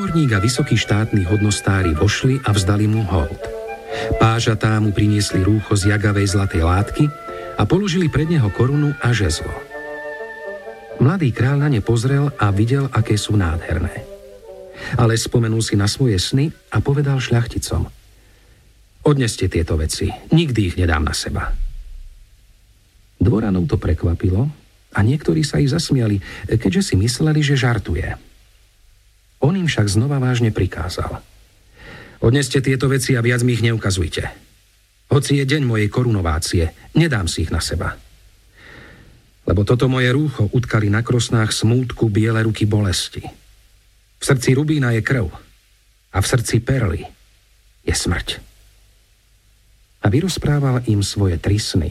Komorník a vysokí štátni hodnostári vošli a vzdali mu hold. Pážatá mu priniesli rúcho z jagavej zlatej látky a položili pred neho korunu a žezlo. Mladý kráľ na ne pozrel a videl, aké sú nádherné. Ale spomenul si na svoje sny a povedal šľachticom: odneste tieto veci, nikdy ich nedám na seba. Dvoranov to prekvapilo a niektorí sa ich zasmiali, keďže si mysleli, že žartuje. On im však znova vážne prikázal: odneste tieto veci a viac mi ich neukazujte. Hoci je deň mojej korunovácie, nedám si ich na seba. Lebo toto moje rúcho utkali na krosnách smútku biele ruky bolesti. V srdci rubína je krv a v srdci perly je smrť. A vyrozprával im svoje 3 sny.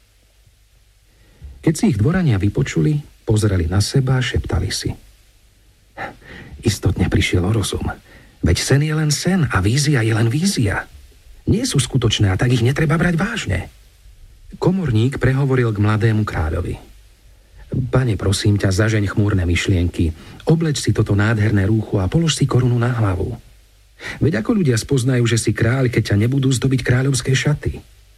Keď si ich dvorania vypočuli, pozreli na seba a šeptali si: istotne prišiel o rozum. Veď sen je len sen a vízia je len vízia. Nie sú skutočné a tak ich netreba brať vážne. Komorník prehovoril k mladému kráľovi: pane, prosím ťa, zažeň chmúrne myšlienky, obleč si toto nádherné rúcho a polož si korunu na hlavu. Veď ako ľudia spoznajú, že si kráľ, keď ťa nebudú zdobiť kráľovské šaty?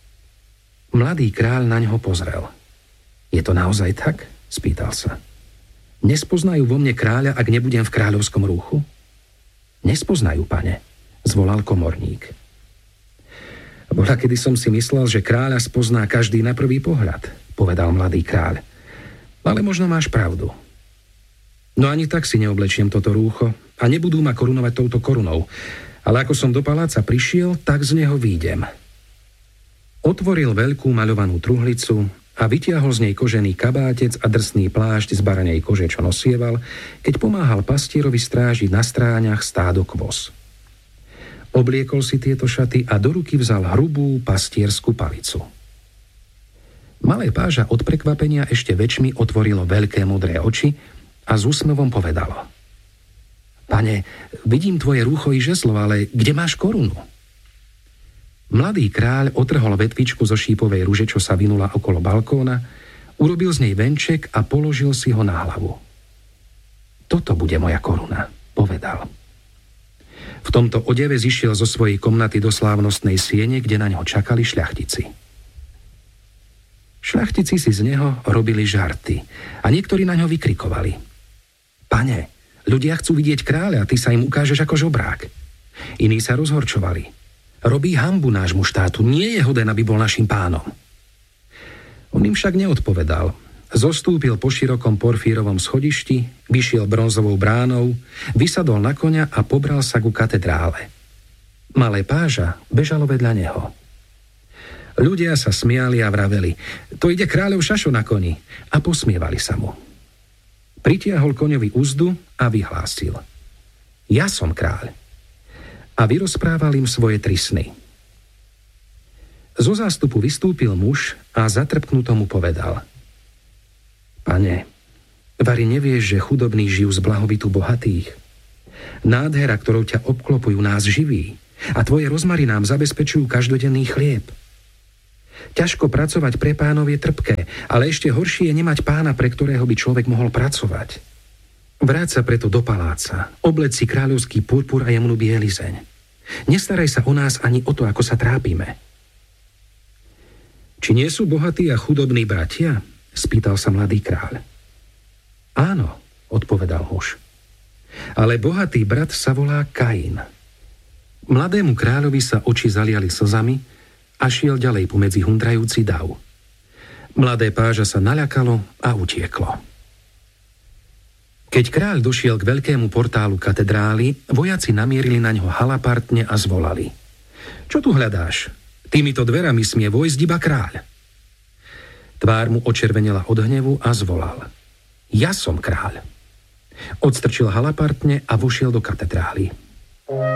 Mladý kráľ na ňo pozrel. Je to naozaj tak? Spýtal sa. Nespoznajú vo mne kráľa, ak nebudem v kráľovskom rúchu? Nespoznajú, pane, zvolal komorník. Bola, kedy som si myslel, že kráľa spozná každý na prvý pohľad, povedal mladý kráľ. Ale možno máš pravdu. No ani tak si neoblečiem toto rúcho a nebudú ma korunovať touto korunou. Ale ako som do paláca prišiel, tak z neho výjdem. Otvoril veľkú maľovanú truhlicu a vytiahol z nej kožený kabátec a drsný plášť z baranej kože, čo nosieval, keď pomáhal pastierovi strážiť na stráňach stádo kôz. Obliekol si tieto šaty a do ruky vzal hrubú pastierskú palicu. Malé páža od prekvapenia ešte väčšmi otvorilo veľké modré oči a s úsmevom povedalo: pane, vidím tvoje rúcho i žezlo, ale kde máš korunu? Mladý kráľ otrhol vetvičku zo šípovej ruže, čo sa vinula okolo balkóna, urobil z nej venček a položil si ho na hlavu. Toto bude moja koruna, povedal. V tomto odeve zišiel zo svojej komnaty do slávnostnej siene, kde na ňo čakali šľachtici. Šľachtici si z neho robili žarty a niektorí na ňo vykrikovali: pane, ľudia chcú vidieť kráľa a ty sa im ukážeš ako žobrák. Iní sa rozhorčovali: robí hanbu nášmu štátu, nie je hoden, aby bol našim pánom. On im však neodpovedal. Zostúpil po širokom porfírovom schodišti, vyšiel bronzovou bránou, vysadol na koňa a pobral sa ku katedrále. Malé páža bežalo vedľa neho. Ľudia sa smiali a vraveli: to ide kráľov šašo na koni, a posmievali sa mu. Pritiahol koňovi uzdu a vyhlásil: ja som kráľ. A vyrozprával im svoje 3 sny. Zo zástupu vystúpil muž a zatrpknuto mu povedal: pane, vari nevieš, že chudobní žijú z blahobytu bohatých? Nádhera, ktorou ťa obklopujú, nás živí a tvoje rozmary nám zabezpečujú každodenný chlieb. Ťažko pracovať pre pánov je trpké, ale ešte horšie je nemať pána, pre ktorého by človek mohol pracovať. Vráť sa preto do paláca, obleď si kráľovský purpur a jemnú bielizeň. Nestaraj sa o nás ani o to, ako sa trápime. Či nie sú bohatí a chudobní bratia? Spýtal sa mladý kráľ. Áno, odpovedal muž. Ale bohatý brat sa volá Kain. Mladému kráľovi sa oči zaliali slzami a šiel ďalej pomedzi hundrajúci dav. Mladé páža sa naľakalo a utieklo. Keď kráľ došiel k veľkému portálu katedrály, vojaci namierili na ňo halapartne a zvolali: čo tu hľadáš? Týmito dverami smie vojsť iba kráľ. Tvár mu očervenela od hnevu a zvolal: ja som kráľ. Odstrčil halapartne a vošiel do katedrály.